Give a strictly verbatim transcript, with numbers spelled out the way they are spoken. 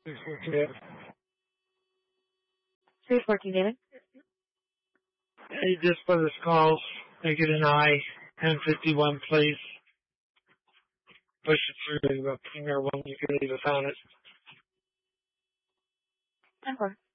six fourteen. three fourteen, David. Hey, just for this call, make it an I, ten fifty-one, please. Push it through to the Premier one. You can leave us on it. ten four.